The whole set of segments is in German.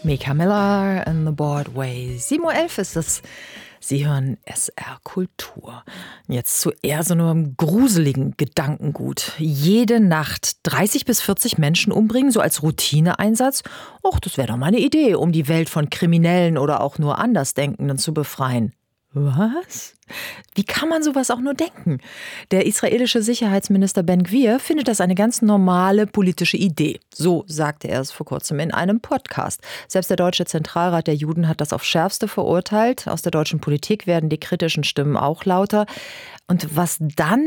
Mika Miller in The Bored Way. 7:11 Uhr ist es. Sie hören SR Kultur. Jetzt zu eher so einem gruseligen Gedankengut. Jede Nacht 30 bis 40 Menschen umbringen, so als Routineeinsatz. Och, das wäre doch mal eine Idee, um die Welt von Kriminellen oder auch nur Andersdenkenden zu befreien. Was? Wie kann man sowas auch nur denken? Der israelische Sicherheitsminister Ben-Gvir findet das eine ganz normale politische Idee. So sagte er es vor kurzem in einem Podcast. Selbst der Deutsche Zentralrat der Juden hat das auf Schärfste verurteilt. Aus der deutschen Politik werden die kritischen Stimmen auch lauter. Und was dann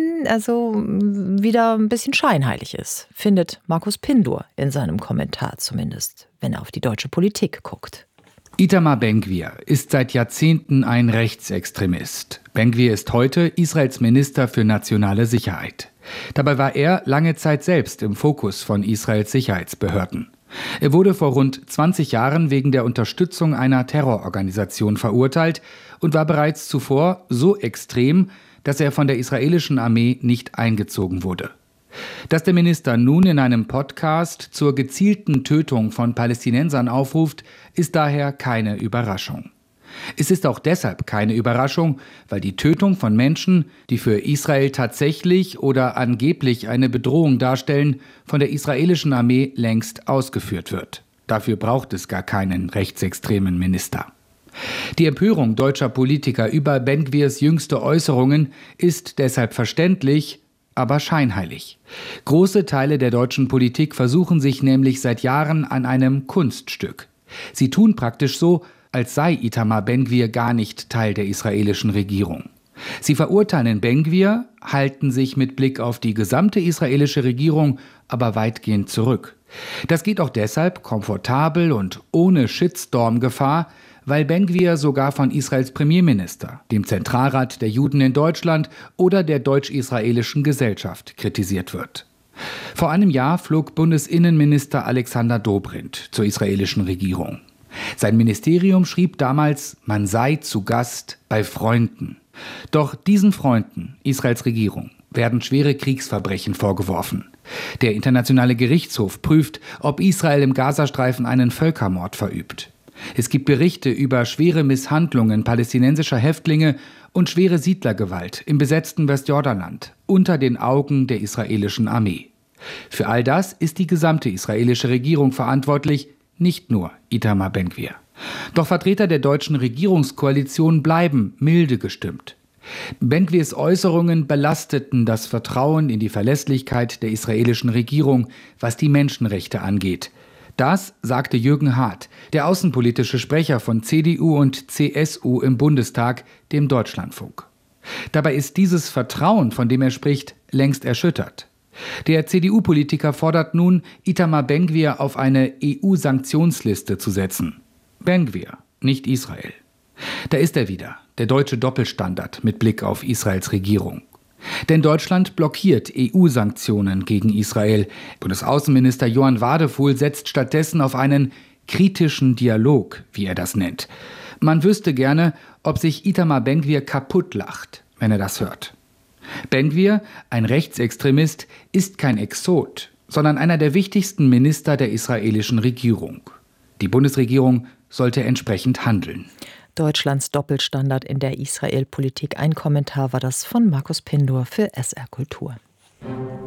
wieder ein bisschen scheinheilig ist, findet Markus Pindur in seinem Kommentar zumindest, wenn er auf die deutsche Politik guckt. Itamar Ben-Gvir ist seit Jahrzehnten ein Rechtsextremist. Ben-Gvir ist heute Israels Minister für nationale Sicherheit. Dabei war er lange Zeit selbst im Fokus von Israels Sicherheitsbehörden. Er wurde vor rund 20 Jahren wegen der Unterstützung einer Terrororganisation verurteilt und war bereits zuvor so extrem, dass er von der israelischen Armee nicht eingezogen wurde. Dass der Minister nun in einem Podcast zur gezielten Tötung von Palästinensern aufruft, ist daher keine Überraschung. Es ist auch deshalb keine Überraschung, weil die Tötung von Menschen, die für Israel tatsächlich oder angeblich eine Bedrohung darstellen, von der israelischen Armee längst ausgeführt wird. Dafür braucht es gar keinen rechtsextremen Minister. Die Empörung deutscher Politiker über Ben-Gvirs jüngste Äußerungen ist deshalb verständlich, aber scheinheilig. Große Teile der deutschen Politik versuchen sich nämlich seit Jahren an einem Kunststück. Sie tun praktisch so, als sei Itamar Ben-Gvir gar nicht Teil der israelischen Regierung. Sie verurteilen Ben-Gvir, halten sich mit Blick auf die gesamte israelische Regierung aber weitgehend zurück. Das geht auch deshalb komfortabel und ohne Shitstorm-Gefahr, weil Ben-Gvir sogar von Israels Premierminister, dem Zentralrat der Juden in Deutschland oder der deutsch-israelischen Gesellschaft kritisiert wird. Vor einem Jahr flog Bundesinnenminister Alexander Dobrindt zur israelischen Regierung. Sein Ministerium schrieb damals, man sei zu Gast bei Freunden. Doch diesen Freunden, Israels Regierung, werden schwere Kriegsverbrechen vorgeworfen. Der Internationale Gerichtshof prüft, ob Israel im Gazastreifen einen Völkermord verübt. Es gibt Berichte über schwere Misshandlungen palästinensischer Häftlinge und schwere Siedlergewalt im besetzten Westjordanland unter den Augen der israelischen Armee. Für all das ist die gesamte israelische Regierung verantwortlich, nicht nur Itamar Ben-Gvir. Doch Vertreter der deutschen Regierungskoalition bleiben milde gestimmt. Ben-Gvirs Äußerungen belasteten das Vertrauen in die Verlässlichkeit der israelischen Regierung, was die Menschenrechte angeht. Das sagte Jürgen Hart, der außenpolitische Sprecher von CDU und CSU im Bundestag, dem Deutschlandfunk. Dabei ist dieses Vertrauen, von dem er spricht, längst erschüttert. Der CDU-Politiker fordert nun, Itamar Ben-Gvir auf eine EU-Sanktionsliste zu setzen. Ben-Gvir, nicht Israel. Da ist er wieder, der deutsche Doppelstandard mit Blick auf Israels Regierung. Denn Deutschland blockiert EU-Sanktionen gegen Israel. Bundesaußenminister Johann Wadefuhl setzt stattdessen auf einen kritischen Dialog, wie er das nennt. Man wüsste gerne, ob sich Itamar Ben-Gvir kaputt lacht, wenn er das hört. Ben-Gvir, ein Rechtsextremist, ist kein Exot, sondern einer der wichtigsten Minister der israelischen Regierung. Die Bundesregierung sollte entsprechend handeln. Deutschlands Doppelstandard in der Israel-Politik. Ein Kommentar war das von Markus Pindur für SR Kultur.